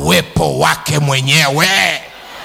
uwepo wake mwenyewe.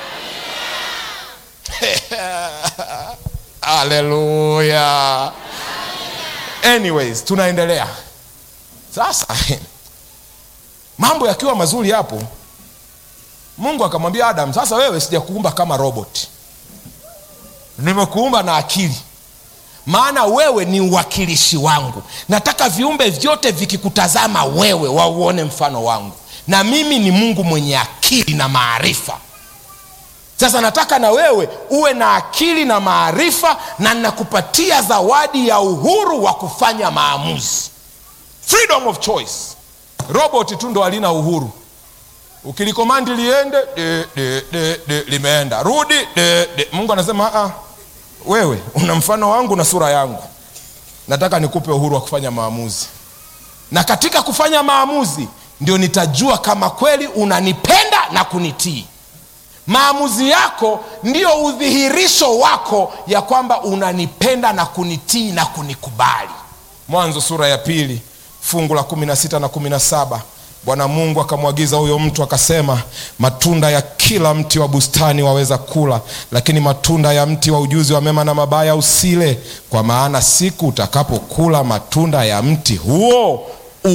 Haleluya. Anyways, tunaendelea. Sasa mambo yakiwa mazuri hapo, Mungu akamwambia Adam, sasa wewe sijakuumba kama robot. Nimekuumba na akili. Maana wewe ni uwakilishi wangu. Nataka viumbe vyote vikikutazama wewe wauone mfano wangu. Na mimi ni Mungu mwenye akili na maarifa. Sasa nataka na wewe uwe na akili na maarifa, na ninakupatia zawadi ya uhuru wa kufanya maamuzi. Freedom of choice. Robot tu ndo halina uhuru. Ukilikomandi liende limeenda, rudi Mungu anasema wewe una mfano wangu na sura yangu, nataka nikupe uhuru wa kufanya maamuzi. Na katika kufanya maamuzi ndio nitajua kama kweli unanipenda na kunitii. Maamuzi yako ndio udhihirisho wako ya kwamba unanipenda na kunitii na kunikubali. Mwanzo sura ya 2 fungu la 16 na 17. Bwana Mungu akamwagiza huyo mtu akasema, matunda ya kila mti wa bustani waweza kula, lakini matunda ya mti wa ujuzi wa mema na mabaya usile, kwa maana siku utakapokula matunda ya mti huo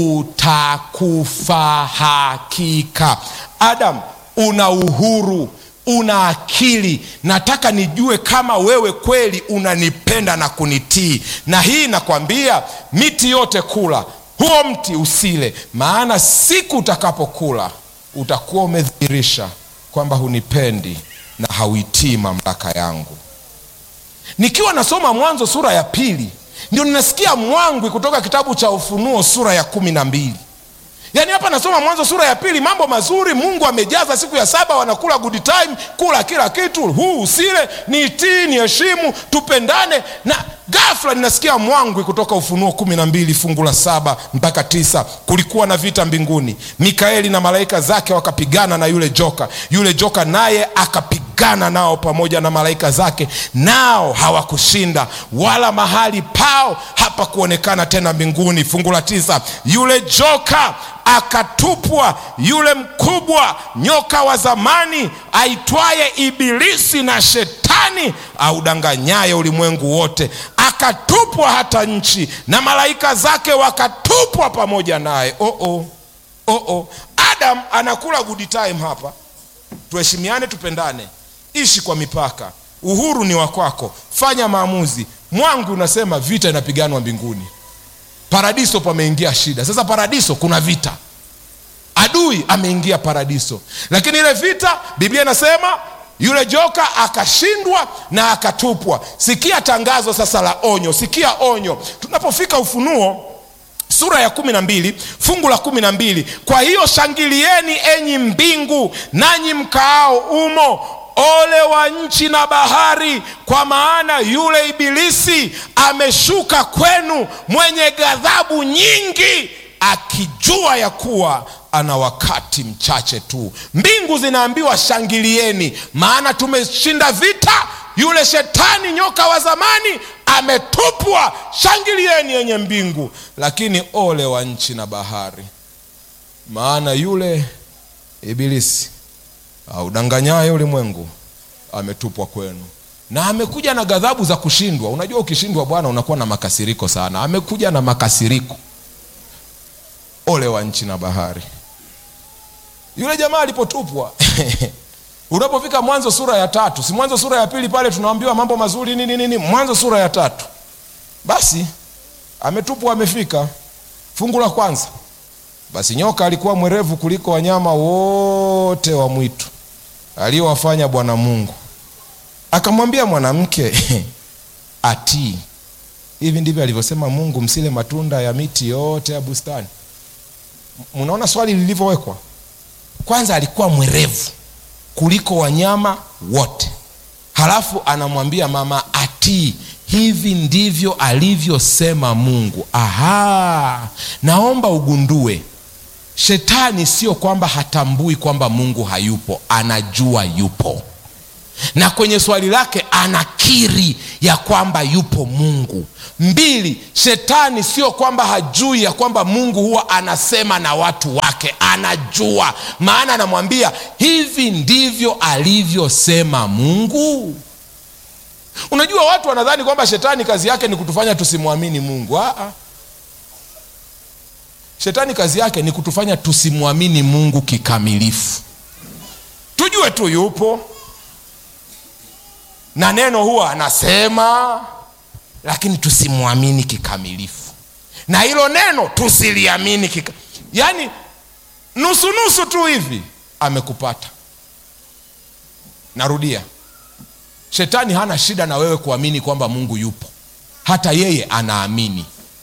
utakufa hakika. Adam, una uhuru, una akili. Nataka nijue kama wewe kweli unanipenda na kunitii. Na hii nakwambia, miti yote kula, huo mti usile, maana siku utakapokula utakuwa umedhihirisha kwamba hunipendi na hauitii mamlaka yangu. Nikiwa nasoma Mwanzo sura ya 2, ndio ninasikia mwangwi kutoka kitabu cha Ufunuo sura ya 12. Yaani hapa nasoma Mwanzo sura ya 2, mambo mazuri Mungu amejaza. Siku ya 7 wanakula good time, kula kila kitu, huu usile, nitii, niheshimu, tupendane. Na ghafla ninasikia mwangwi kutoka Ufunuo 12 fungu la 7 mpaka 9. Kulikuwa na vita mbinguni. Mikaeli na malaika zake wakapigana na yule joka. Yule joka naye akapigana nao pamoja na malaika zake, nao hawakushinda, wala mahali pao hapa kuonekana tena mbinguni. Fungu la 9, yule joka akatupwa, yule mkubwa nyoka wa zamani aitwaye Ibilisi na Shetani, audanganyaye ulimwengu wote, akatupwa hata nchi, na malaika zake wakatupwa pamoja naye. Adam anakula good time hapa. Tuheshimiane, tupendane, ishi kwa mipaka. Uhuru ni wa kwako, fanya maamuzi. Mwangu unasema vita inapiganwa mbinguni. Paradiso pameingia shida. Sasa paradiso kuna vita. Adui ameingia paradiso. Lakini ile vita Biblia inasema yule joka akashindwa na akatupwa. Sikia tangazo sasa la onyo. Sikia onyo. Tunapofika Ufunuo sura ya 12 fungu la 12. Kwa hiyo shangilieni enyi mbingu, nanyi mkaao umo. Ole wa nchi na bahari, kwa maana yule Ibilisi ameshuka kwenu mwenye ghadhabu nyingi, akijua ya kuwa ana wakati mchache tu. Mbingu zinaambiwa shangilieni, maana tumeshinda vita. Yule shetani nyoka wa zamani ametupwa. Shangilieni yenye mbingu. Lakini ole wa nchi na bahari, maana yule Ibilisi audanganyaye ulimwengu ametupwa kwenu, na amekuja na ghadhabu za kushindwa. Unajua ukishindwa bwana unakuwa na makasiriko sana. Amekuja na makasiriko. Ole wa nchi na bahari. Yule jamaa alipotupwa unapofika Mwanzo sura ya 3, si Mwanzo sura ya 2 pale tunaambiwa mambo mazuri nini. Mwanzo sura ya 3, basi ametupwa, amefika fungu la 1. Basi nyoka alikuwa mwerevu kuliko wanyama wote wa mwitu aliyowafanya Bwana Mungu. Akamwambia mwanamke atii. Hivi ndivyo alivyosema Mungu, msile matunda ya miti yote ya bustani. Mnaona swali lilivyowekwa? Kwanza alikuwa mwerevu kuliko wanyama wote, halafu anamwambia mama atii. Hivi ndivyo alivyosema Mungu. Naomba ugundue, shetani sio kwamba hatambui kwamba Mungu hayupo, anajua yupo. na kwenye swali lake anakiri ya kwamba yupo Mungu. 2, shetani sio kwamba hajui ya kwamba Mungu huwa anasema na watu wake, anajua, maana anamwambia hivi ndivyo alivyosema Mungu. Unajua watu wanadhani kwamba shetani kazi yake ni kutufanya tusimwamini Mungu. Shetani kazi yake ni kutufanya tusimwamini Mungu kikamilifu. Tujue tu yupo na neno huwa anasema, lakini tusimwamini kikamilifu, na hilo neno tusiliamini yani nusu nusu tu hivi, amekupata. Narudia, shetani hana shida na wewe kuamini kwamba Mungu yupo, hata yeye anaamini.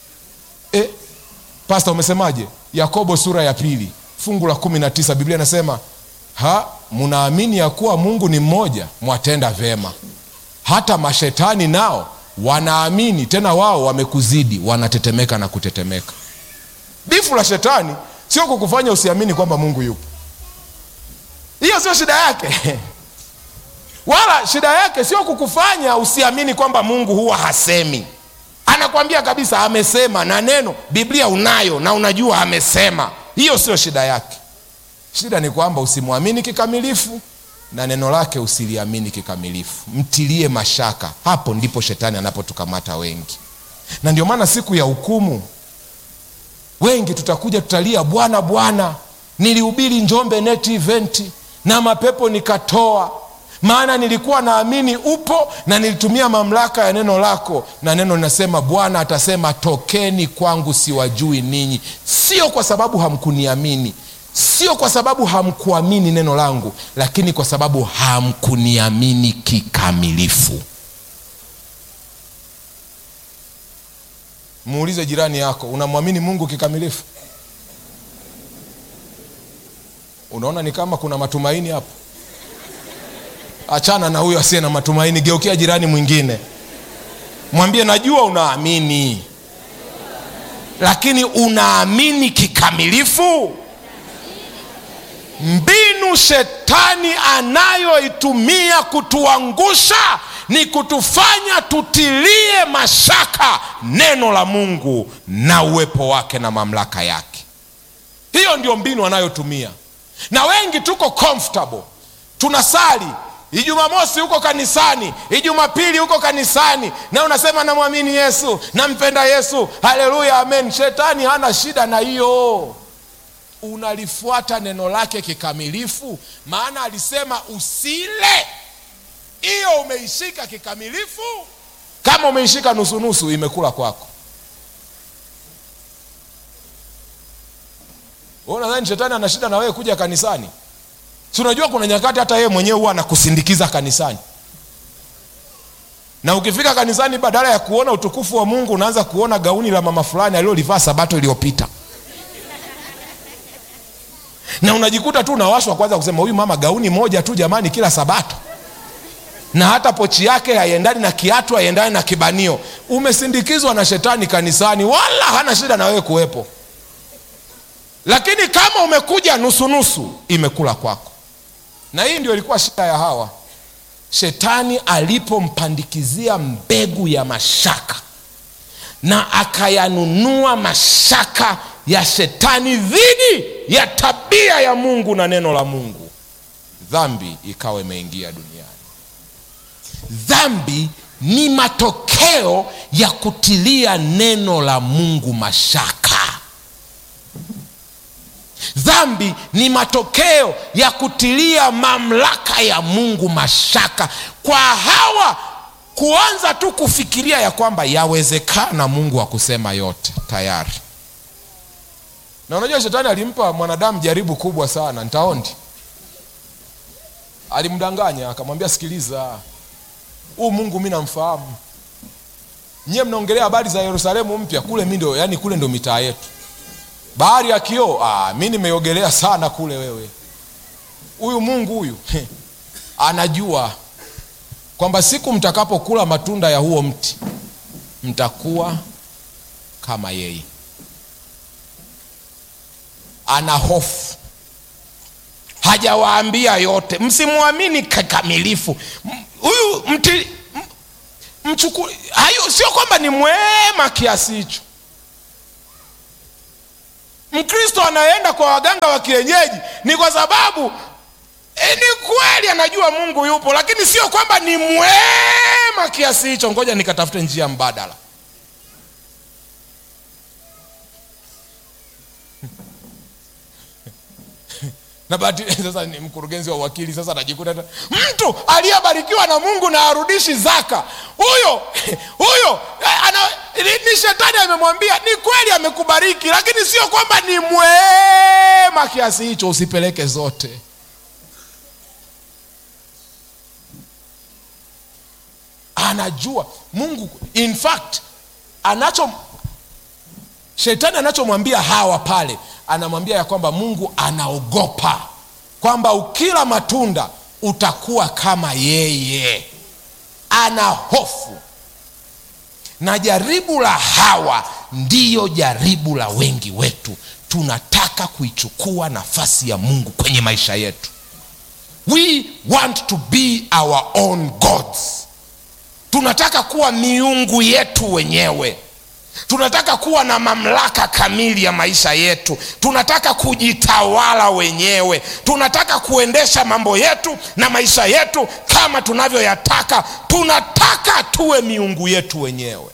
Pastor umesemaje? Yakobo sura ya 2 fungu la 19, Biblia inasema mnaamini ya kuwa Mungu ni mmoja, mwatenda vema. Hata mashetani nao wanaamini, tena wao wamekuzidi, wanatetemeka na kutetemeka. Bifu la shetani sio kukufanya usiamini kwamba Mungu yupo. Hiyo sio shida yake. Wala shida yake sio kukufanya usiamini kwamba Mungu huwa hasemi. Anakuambia kabisa amesema, na neno Biblia unayo na unajua amesema. Hiyo sio shida yake. Shida ni kwamba usimwamini kikamilifu na neno lake usiliamini kikamilifu. Mtilie mashaka. Hapo ndipo shetani anapotukamata wengi. Na ndio maana siku ya hukumu wengi tutakuja tutalia, Bwana Bwana, nilihubiri Njombe Net Event na mapepo nikatoa, maana nilikuwa naamini upo na nilitumia mamlaka ya neno lako. Na neno linasema Bwana atasema, tokeni kwangu siwajui ninyi. Sio kwa sababu hamkuniamini, sio kwa sababu hamkuamini neno langu, lakini kwa sababu hamkuniamini kikamilifu. Muulize jirani yako, unamwamini Mungu kikamilifu? Unaona ni kama kuna matumaini hapo? Achana na huyo asiye na matumaini, geukia jirani mwingine, mwambie najua unaamini, lakini unaamini kikamilifu? Mbinu shetani anayoitumia kutuangusha ni kutufanya tutilie mashaka neno la Mungu na uwepo wake na mamlaka yake. Hiyo ndio mbinu anayotumia. Na wengi tuko comfortable. Tunasali Ijumamosi huko kanisani, Ijumapili huko kanisani, na unasema namwamini Yesu, nampenda Yesu, haleluya, amen. Shetani hana shida na hiyo. Unalifuata neno lake kikamilifu, maana alisema usile. Hiyo umeishika kikamilifu. Kama umeishika nusu nusu, imekula kwako. Unadhani shetani ana shida na wewe kuja kanisani? Si unajua kuna nyakati hata yeye mwenyewe huwa anakusindikiza kanisani. Na ukifika kanisani, badala ya kuona utukufu wa Mungu, unaanza kuona gauni la mama fulani alilolivaa Sabato iliyopita. Na unajikuta tu unawashwa kwanza kusema, huyu mama gauni moja tu jamani kila Sabato. Na hata pochi yake haiendani na kiatu, haiendani na kibanio. Umesindikizwa na shetani kanisani, wala hana shida na wewe kuwepo. Lakini kama umekuja nusu nusu, imekula kwako. Na hii ndio ilikuwa shida ya Hawa. Shetani alipompandikizia mbegu ya mashaka na akayanunua mashaka ya shetani dhidi ya tabia ya Mungu na neno la Mungu, dhambi ikawa imeingia duniani. Dhambi ni matokeo ya kutilia neno la Mungu mashaka. Dhambi ni matokeo ya kutilia mamlaka ya Mungu mashaka. Kwa Hawa kuanza tu kufikiria ya kwamba yawezekana Mungu akusema yote tayari. Na unajua shetani alimpa mwanadamu jaribu kubwa sana, nitaondi. Alimdanganya akamwambia, sikiliza, huu Mungu mimi namfahamu. Nyie mnaongelea habari za Yerusalemu mpya, kule mimi ndio, yani kule ndio mitaa yetu. Bahari ya kioo, mimi nimeogelea sana kule wewe. Huyu Mungu huyu anajua kwamba siku mtakapokula matunda ya huo mti mtakuwa kama yeye. Ana hofu, hajawaambia yote. Msimuamini kikamilifu. Huyu mchukue, hayo sio kwamba ni mwema kiasi hicho. Mkristo anaenda kwa waganga wa kienyeji ni kwa sababu ni kweli anajua Mungu yupo, lakini sio kwamba ni mwema kiasi hicho. Ngoja nikatafute njia mbadala. Na baadaye sasa ni mkurugenzi wa wakili, sasa anajikuta mtu aliyebarikiwa na Mungu na arudishi zaka. Huyo ni shetani amemwambia, ni kweli amekubariki, lakini sio kwamba ni mwema kiasi hicho, usipeleke zote. Anajua Mungu, in fact shetani anachomwambia Hawa pale, anamwambia ya kwamba Mungu anaogopa kwamba ukila matunda utakuwa kama yeye. Ana hofu. Na jaribu la Hawa ndiyo jaribu la wengi wetu. Tunataka kuichukua nafasi ya Mungu kwenye maisha yetu. We want to be our own gods. Tunataka kuwa miungu yetu wenyewe. Tunataka kuwa na mamlaka kamili ya maisha yetu. Tunataka kujitawala wenyewe. Tunataka kuendesha mambo yetu na maisha yetu kama tunavyoyataka. Tunataka tuwe miungu yetu wenyewe.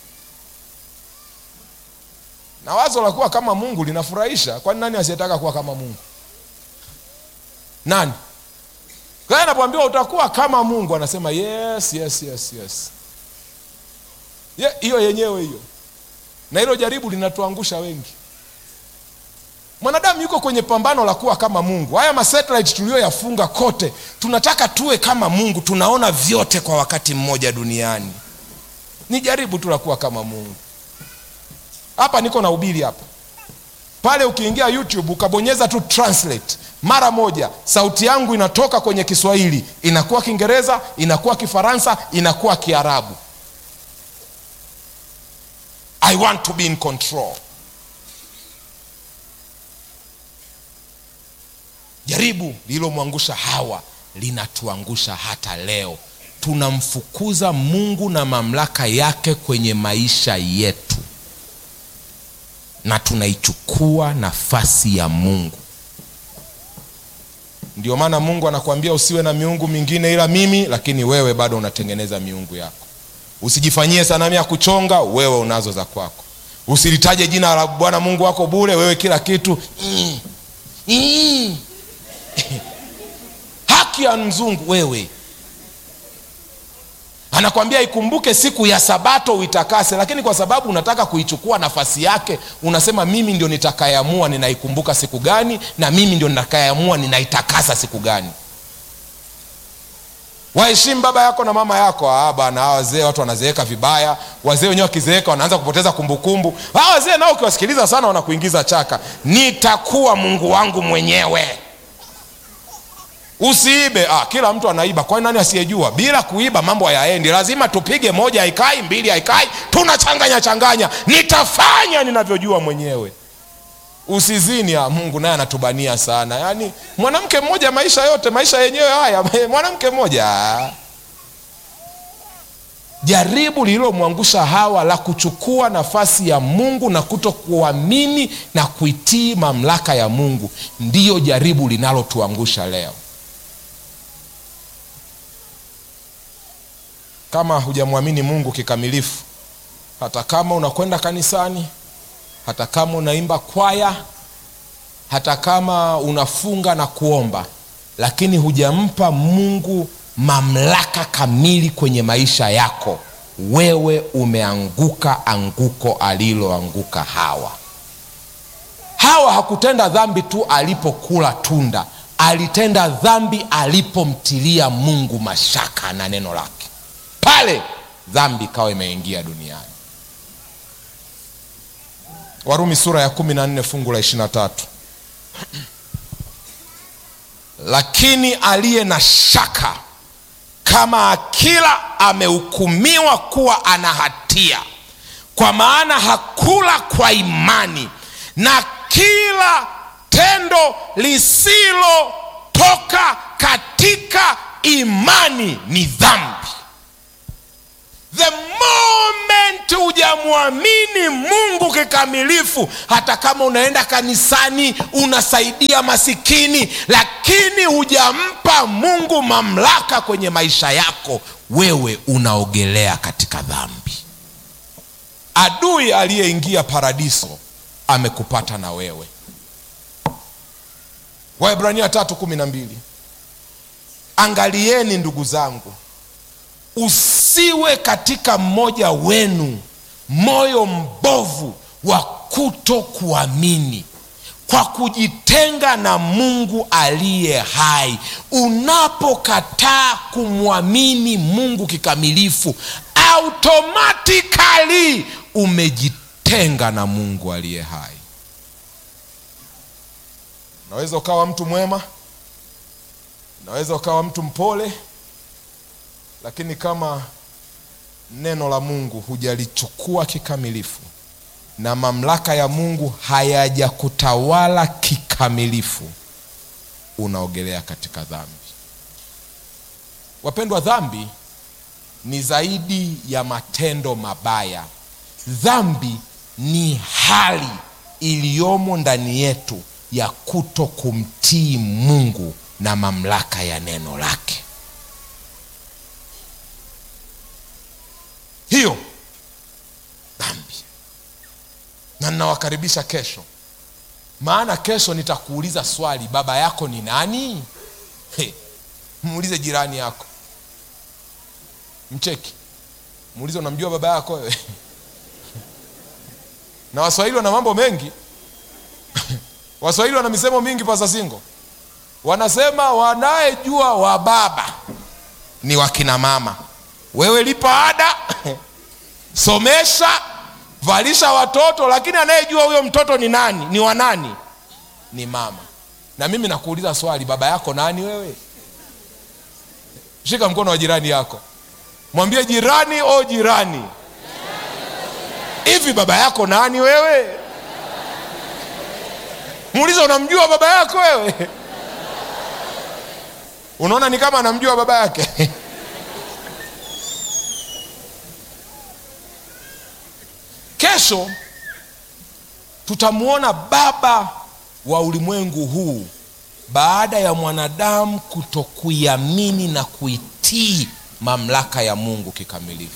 Na wazo la kuwa kama Mungu linafurahisha. Kwani nani asiyetaka kuwa kama Mungu? Nani? Kwa hiyo anapoambiwa utakuwa kama Mungu, anasema yes. Hiyo yenyewe hiyo. Na hilo jaribu linatuangusha wengi. Mwanadamu yuko kwenye pambano la kuwa kama Mungu. Haya masatellite tuliyoyafunga kote, tunataka tuwe kama Mungu. Tunaona vyote kwa wakati mmoja duniani. Ni jaribu tu la kuwa kama Mungu. Hapa niko na ubiri hapa. Pale ukiingia YouTube ukabonyeza tu translate, mara moja sauti yangu inatoka kwenye Kiswahili inakuwa Kiingereza, inakuwa Kifaransa, inakuwa Kiarabu. I want to be in control. Jaribu lililomwangusha Hawa linatuangusha hata leo. Tunamfukuza Mungu na mamlaka yake kwenye maisha yetu, na tunaichukua nafasi ya Mungu. Ndio maana Mungu anakuambia usiwe na miungu mingine ila mimi, lakini wewe bado unatengeneza miungu yako. Usijifanyie sanamu ya kuchonga, wewe unazo za kwako. Usilitaje jina la Bwana Mungu wako bure, wewe kila kitu haki ya mzungu wewe. Anakuambia ikumbuke siku ya Sabato uitakase, lakini kwa sababu unataka kuichukua nafasi yake, unasema mimi ndio nitakayeamua ninaikumbuka siku gani, na mimi ndio nitakayeamua ninaitakasa siku gani. Waheshimu baba yako na mama yako. Bana, wazee watu wanazeeka vibaya. Wazee wenyewe wakizeeka wanaanza kupoteza kumbukumbu. Wazee nao ukiwasikiliza sana wanakuingiza chaka. Nitakuwa Mungu wangu mwenyewe. Usiibe. Kila mtu anaiba. Kwa nani asiyejua? Bila kuiba mambo hayaendi. Lazima tupige moja haikai, mbili haikai, tunachanganya. Nitafanya ninavyojua mwenyewe. Usizini. Mungu naye anatubania sana. Yaani mwanamke mmoja maisha yote, maisha yenyewe haya mwanamke mmoja. Jaribu lililomwangusha Hawa la kuchukua nafasi ya Mungu na kutokuamini na kuitii mamlaka ya Mungu, ndiyo jaribu linalotuangusha leo. Kama hujamwamini Mungu kikamilifu, hata kama unakwenda kanisani, hata kama unaimba kwaya, hata kama unafunga na kuomba, lakini hujampa Mungu mamlaka kamili kwenye maisha yako, wewe umeanguka anguko aliloanguka Hawa. Hawa hakutenda dhambi tu alipokula tunda, alitenda dhambi alipomtilia Mungu mashaka na neno lake. Pale dhambi kawa imeingia duniani. Warumi sura ya 14 fungu la 23. Lakini aliye na shaka kama akila amehukumiwa kuwa ana hatia, kwa maana hakula kwa imani, na kila tendo lisilo imani ni dhambi. The moment hujamwamini Mungu kikamilifu, hata kama unaenda kanisani, unasaidia masikini, lakini hujampa Mungu mamlaka kwenye maisha yako, wewe unaogelea katika dhambi. Adui aliyeingia paradiso amekupata na wewe. Waebrania 3:12. Angalieni ndugu zangu, usiwe katika mmoja wenu moyo mbovu wa kutokuamini, kwa kujitenga na Mungu aliye hai. Unapokataa kumwamini Mungu kikamilifu, automatically umejitenga na Mungu aliye hai. Unaweza ukawa mtu mwema, unaweza ukawa mtu mpole, lakini kama neno la Mungu hujalichukua kikamilifu na mamlaka ya Mungu hayajakutawala kikamilifu, unaogelea katika dhambi. Wapendwa, dhambi ni zaidi ya matendo mabaya. Dhambi ni hali iliyomo ndani yetu ya kuto kumtii Mungu na mamlaka ya neno lake. Hiyo dhambi. Na ninawakaribisha kesho, maana kesho nitakuuliza swali, baba yako ni nani? Muulize jirani yako, mcheki, muulize, unamjua baba yako wewe? Na Waswahili wana mambo mengi. Waswahili wana misemo mingi pasa singo. Wanasema wanayejua wa baba ni wakina mama. Wewe lipa ada, somesha, valisha watoto, lakini anayejua huyo mtoto ni nani, ni wa nani, ni mama. Na mimi nakuuliza swali, baba yako nani wewe? Shika mkono wa jirani yako, mwambie jirani, o jirani, hivi baba yako nani wewe? Muulize, unamjua baba yako wewe? Unaona ni kama anamjua baba yake. Kesho tutamuona baba wa ulimwengu huu baada ya mwanadamu kutokuiamini na kuitii mamlaka ya Mungu kikamilifu.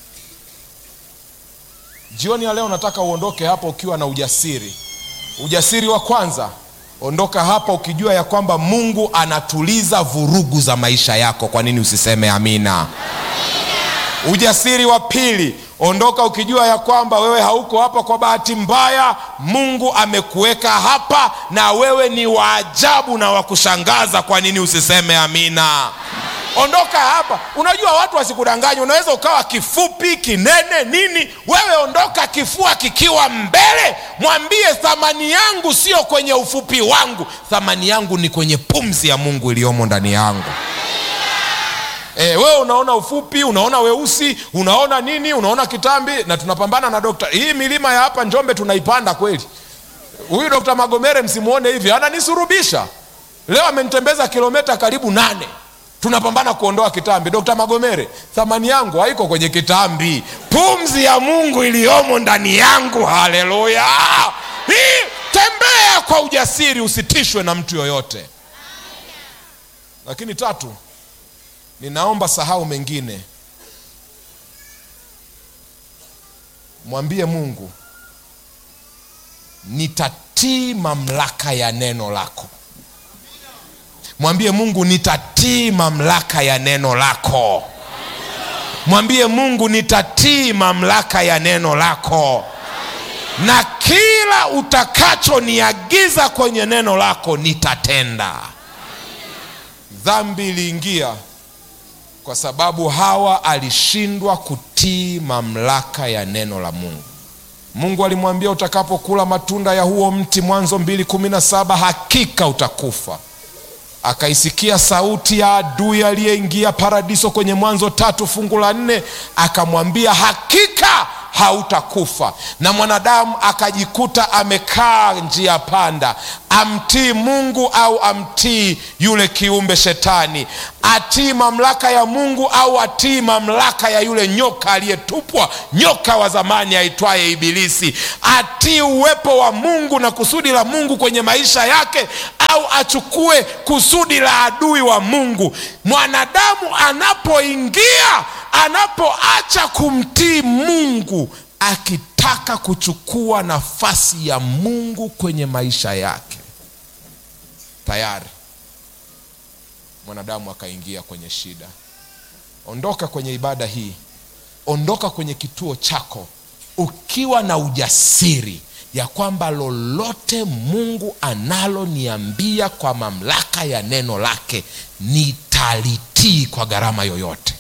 Jioni ya leo nataka uondoke hapa ukiwa na ujasiri. Ujasiri wa kwanza, ondoka hapa ukijua ya kwamba Mungu anatuliza vurugu za maisha yako. Kwa nini usiseme amina? Amina. Ujasiri wa pili, ondoka ukijua ya kwamba wewe hauko hapa kwa bahati mbaya. Mungu amekuweka hapa na wewe ni wa ajabu na wa kushangaza. Kwa nini usiseme amina? Ondoka hapa. Unajua watu wasikudanganye, unaweza ukawa kifupi, kinene, nini. Wewe ondoka kifua kikiwa mbele. Mwambie, thamani yangu sio kwenye ufupi wangu, thamani yangu ni kwenye pumzi ya Mungu iliyomo ndani yangu. Wewe unaona ufupi, unaona weusi, unaona nini, unaona kitambi. Na tunapambana na dokta. Hii milima ya hapa Njombe tunaipanda kweli. Huyu Dr. Magomere msimuone hivi, ananisurubisha. Leo amenitembeza kilomita karibu 8. Tunapambana kuondoa kitambi. Dr. Magomere, thamani yangu haiko kwenye kitambi, pumzi ya Mungu iliyomo ndani yangu. Haleluya! Tembea kwa ujasiri, usitishwe na mtu yoyote. Lakini tatu, ninaomba sahau mengine. Mwambie Mungu, nitatii mamlaka ya neno lako. Mwambie Mungu, nitatii mamlaka ya neno lako. Mwambie Mungu, nitatii mamlaka ya neno lako. Na kila utakacho niagiza kwenye neno lako nitatenda. Dhambi iliingia kwa sababu Hawa alishindwa kutii mamlaka ya neno la Mungu. Mungu alimwambia, utakapokula matunda ya huo mti, Mwanzo 2:17, hakika utakufa. Akaisikia sauti ya adui aliyeingia paradiso kwenye Mwanzo 3:4, akamwambia, hakika hautakufa. Na mwanadamu akajikuta amekaa njia panda, amtii Mungu au amtii yule kiumbe shetani, atii mamlaka ya Mungu au atii mamlaka ya yule nyoka aliyetupwa, nyoka wa zamani aitwaye Ibilisi, atii uwepo wa Mungu na kusudi la Mungu kwenye maisha yake au achukue kusudi la adui wa Mungu. Mwanadamu anapoacha kumtii Mungu, akitaka kuchukua nafasi ya Mungu kwenye maisha yake, tayari mwanadamu akaingia kwenye shida. Ondoka kwenye ibada hii, ondoka kwenye kituo chako ukiwa na ujasiri ya kwamba lolote Mungu analoniambia kwa mamlaka ya neno lake nitalitii kwa gharama yoyote.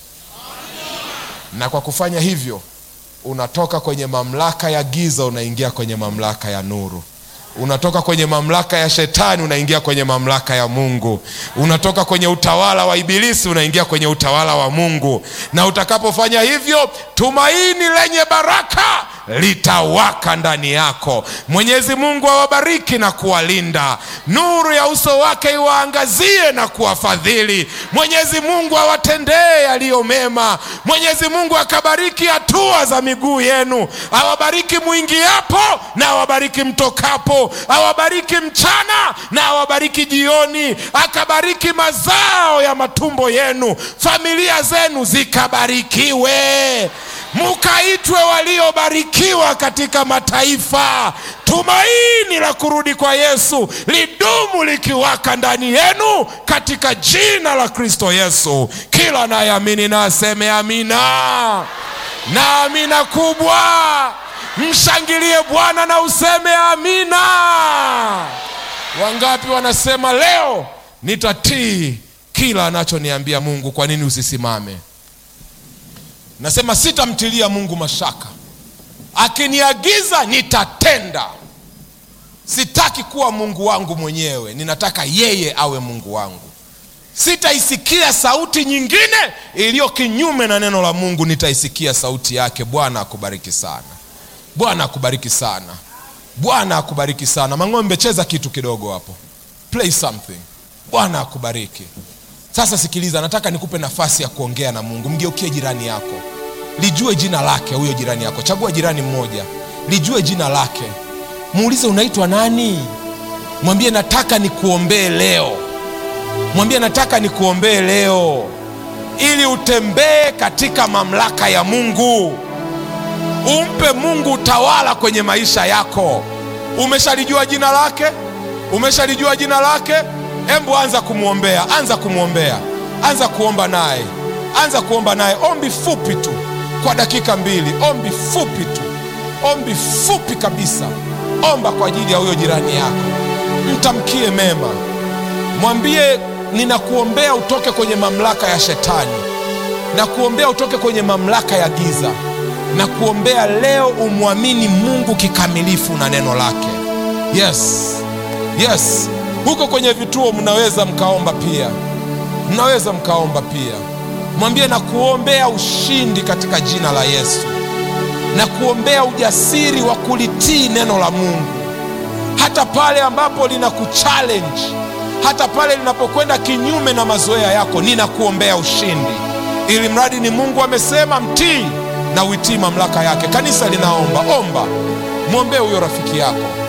Na kwa kufanya hivyo unatoka kwenye mamlaka ya giza unaingia kwenye mamlaka ya nuru. Unatoka kwenye mamlaka ya shetani unaingia kwenye mamlaka ya Mungu. Unatoka kwenye utawala wa Ibilisi unaingia kwenye utawala wa Mungu. Na utakapofanya hivyo, tumaini lenye baraka litawaka ndani yako. Mwenyezi Mungu awabariki na kuwalinda. Nuru ya uso wake iwaangazie na kuwafadhili. Mwenyezi Mungu awatendee yaliyo mema. Mwenyezi Mungu akabariki hatua za miguu yenu. Awabariki muingiapo na awabariki mtokapo. Awabariki mchana na awabariki jioni. Akabariki mazao ya matumbo yenu. Familia zenu zikabarikiwe. Mukaitwe waliobarikiwa katika mataifa. Tumaini la kurudi kwa Yesu lidumu likiwaka ndani yenu katika jina la Kristo Yesu. Kila anayeamini na aseme amina. Na amina kubwa. Mshangilie Bwana na useme amina. Wangapi wanasema leo nitatii kila anachoniambia Mungu? Kwa nini usisimame? Nasema sitamtilia Mungu mashaka. Akiniagiza nitatenda. Sitaki kuwa Mungu wangu mwenyewe, ninataka yeye awe Mungu wangu. Sitaisikia sauti nyingine iliyo kinyume na neno la Mungu, nitaisikia sauti yake. Bwana akubariki sana. Bwana akubariki sana. Bwana akubariki sana. Mang'ombe, cheza kitu kidogo hapo. Play something. Bwana akubariki. Sasa sikiliza, nataka nikupe nafasi ya kuongea na Mungu. Mgeukie jirani yako. Lijue jina lake huyo jirani yako. Chagua jirani mmoja. Lijue jina lake. Muulize, unaitwa nani? Mwambie nataka nikuombee leo. Mwambie nataka nikuombee leo ili utembee katika mamlaka ya Mungu. Umpe Mungu utawala kwenye maisha yako. Umeshalijua jina lake? Umeshalijua jina lake? Hebu anza kumuombea, anza kumuombea. Anza kuomba naye. Anza kuomba naye. Ombi fupi tu kwa dakika 2. Ombi fupi tu. Ombi fupi kabisa. Omba kwa ajili ya huyo jirani yako. Mtamkie mema. Mwambie ninakuombea utoke kwenye mamlaka ya shetani. Na kuombea utoke kwenye mamlaka ya giza. Na kuombea leo umwamini Mungu kikamilifu na neno lake. Yes. Yes. Huko kwenye vituo mnaweza mkaomba pia. Mnaweza mkaomba pia. Mwambie na kuombea ushindi katika jina la Yesu. Na kuombea ujasiri wa kulitii neno la Mungu. Hata pale ambapo linakuchallenge, hata pale linapokwenda kinyume na mazoea yako, ninakuombea ushindi. Ili mradi ni Mungu amesema mtii na uitii mamlaka yake. Kanisa linaomba. Omba. Muombee huyo rafiki yako.